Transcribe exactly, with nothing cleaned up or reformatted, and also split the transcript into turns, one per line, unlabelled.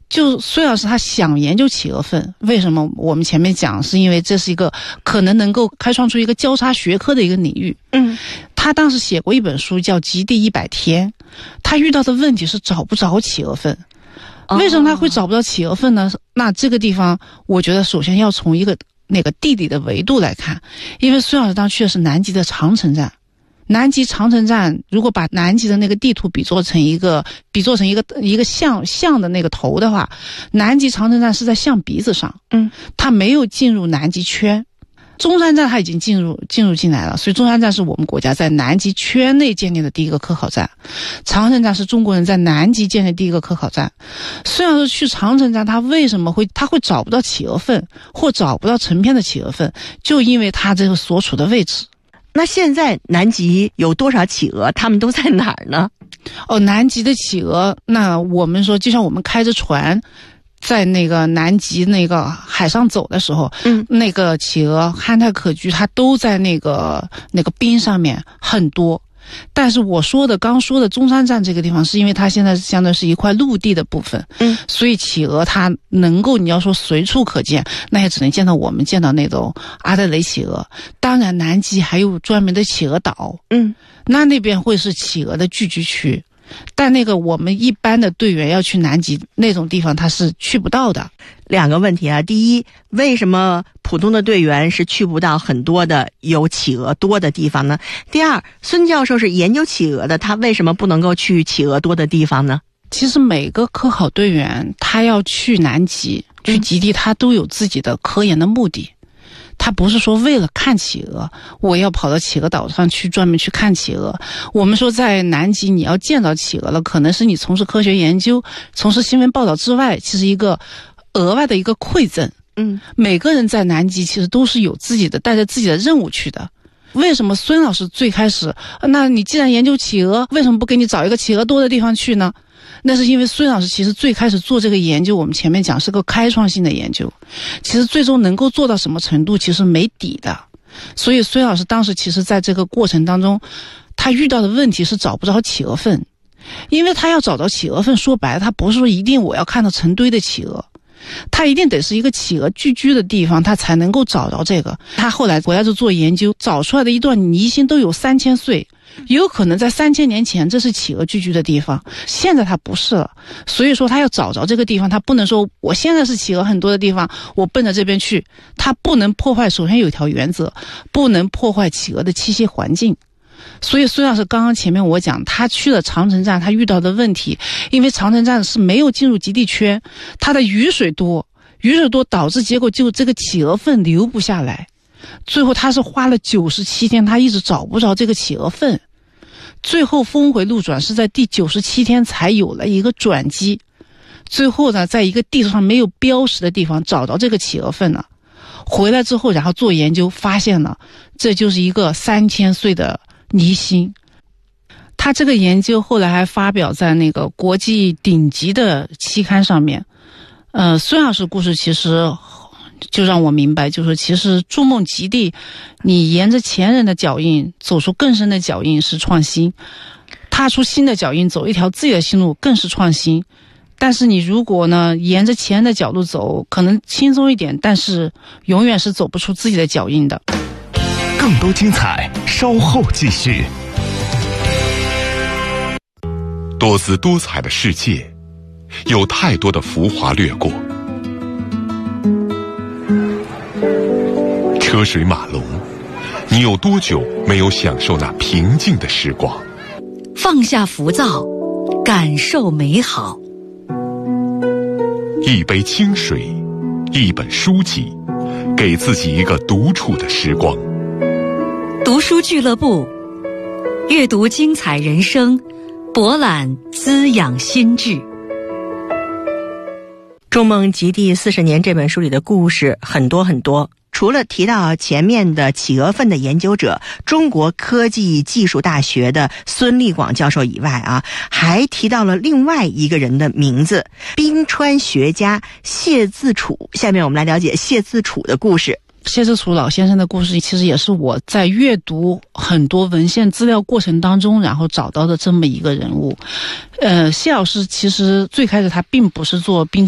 就孙老师他想研究企鹅粪，为什么我们前面讲，是因为这是一个可能能够开创出一个交叉学科的一个领域。
嗯，
他当时写过一本书叫《极地一百天》，他遇到的问题是找不着企鹅粪。为什么他会找不到企鹅粪呢？那这个地方我觉得首先要从一个那个地理的维度来看，因为孙老师当时去的是南极的长城站。南极长城站，如果把南极的那个地图比作成一个比作成一个一个象象的那个头的话，南极长城站是在象鼻子上，
嗯，
它没有进入南极圈。中山站它已经进入进入进来了，所以中山站是我们国家在南极圈内建立的第一个科考站，长城站是中国人在南极建立的第一个科考站。虽然说去长城站，他为什么会他会找不到企鹅粪或找不到成片的企鹅粪，就因为他这个所处的位置。
那现在南极有多少企鹅？他们都在哪儿呢？
哦，南极的企鹅，那我们说，就像我们开着船在那个南极那个海上走的时候，
嗯，
那个企鹅憨态可掬，它都在那个那个冰上面很多。但是我说的刚说的中山站这个地方，是因为它现在相对是一块陆地的部分，
嗯，
所以企鹅它能够你要说随处可见，那也只能见到我们见到那种阿德雷企鹅。当然南极还有专门的企鹅岛，
嗯，
那那边会是企鹅的聚居区，但那个我们一般的队员要去南极那种地方，他是去不到的。
两个问题啊，第一，为什么普通的队员是去不到很多的有企鹅多的地方呢？第二，孙教授是研究企鹅的，他为什么不能够去企鹅多的地方呢？
其实每个科考队员他要去南极去极地，他都有自己的科研的目的。他不是说为了看企鹅，我要跑到企鹅岛上去专门去看企鹅。我们说在南极你要见到企鹅了，可能是你从事科学研究、从事新闻报道之外，其实一个额外的一个馈赠。
嗯，
每个人在南极其实都是有自己的带着自己的任务去的。为什么孙老师最开始，那你既然研究企鹅，为什么不给你找一个企鹅多的地方去呢？那是因为孙老师其实最开始做这个研究，我们前面讲是个开创性的研究，其实最终能够做到什么程度其实没底的。所以孙老师当时其实在这个过程当中，他遇到的问题是找不着企鹅粪。因为他要找到企鹅粪，说白了他不是说一定我要看到成堆的企鹅，他一定得是一个企鹅聚居的地方，他才能够找到这个。他后来回来就做研究，找出来的一段泥芯都有三千岁，有可能在三千年前这是企鹅聚居的地方，现在它不是了。所以说他要找着这个地方，他不能说我现在是企鹅很多的地方，我奔着这边去，他不能破坏，首先有一条原则，不能破坏企鹅的栖息环境。所以孙老师刚刚前面我讲，他去了长城站，他遇到的问题，因为长城站是没有进入极地圈，它的雨水多，雨水多导致结果就这个企鹅粪流不下来，最后他是花了九十七天，他一直找不着这个企鹅粪，最后峰回路转是在第九十七天才有了一个转机，最后呢，在一个地图上没有标识的地方找到这个企鹅粪了，回来之后然后做研究，发现了这就是一个三千岁的泥芯。他这个研究后来还发表在那个国际顶级的期刊上面。呃，孙老师故事其实就让我明白，就是其实筑梦极地，你沿着前人的脚印走出更深的脚印是创新，踏出新的脚印走一条自己的新路更是创新。但是你如果呢沿着前人的角度走，可能轻松一点，但是永远是走不出自己的脚印的。
更多精彩稍后继续。多姿多彩的世界，有太多的浮华掠过，车水马龙，你有多久没有享受那平静的时光？
放下浮躁，感受美好。
一杯清水，一本书籍，给自己一个独处的时光。
读书俱乐部，阅读精彩人生，博览滋养心智。
筑梦极地四十年这本书里的故事很多很多，除了提到前面的企鹅粪的研究者中国科技技术大学的孙立广教授以外啊，还提到了另外一个人的名字，冰川学家谢自处。下面我们来了解谢自处的故事。
谢自处老先生的故事其实也是我在阅读很多文献资料过程当中然后找到的这么一个人物。呃，谢老师其实最开始他并不是做冰